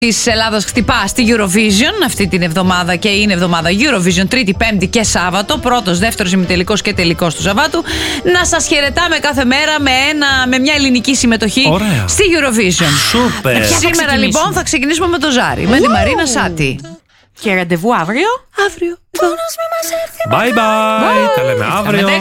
της Ελλάδας χτυπά στη Eurovision αυτή την εβδομάδα και είναι εβδομάδα Eurovision, Τρίτη, Πέμπτη και Σάββατο. Πρώτος, δεύτερος ημιτελικός και τελικός του Σαββάτου. Να σας χαιρετάμε κάθε μέρα με μια ελληνική συμμετοχή. Ωραία. Στη Eurovision. Σούπερ. Σήμερα λοιπόν θα ξεκινήσουμε με το Ζάρι, με τη Μαρίνα Σάτι. Και ραντεβού αύριο. Αύριο. Bye bye. Τα λέμε αύριο.